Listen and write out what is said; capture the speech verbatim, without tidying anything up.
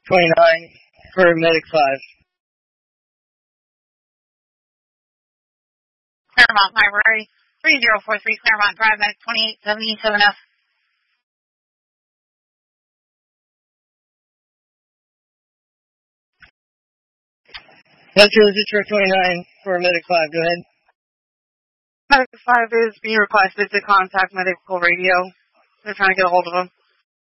twenty-nine for Medic five. Claremont Library, three zero four three Claremont Drive, Medic twenty-eight seventy-seven F. Metro Detroit twenty-nine for Medic five, go ahead. Medic five is being requested to contact Medical Radio. They're trying to get a hold of him.